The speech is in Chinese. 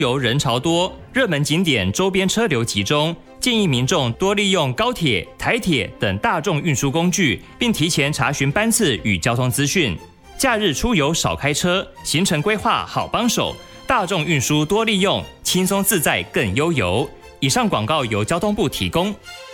由人潮多，热门景点周边车流集中，建议民众多利用高铁、台铁等大众运输工具，并提前查询班次与交通资讯。假日出游少开车，行程规划好帮手，大众运输多利用，轻松自在更悠游。以上广告由交通部提供。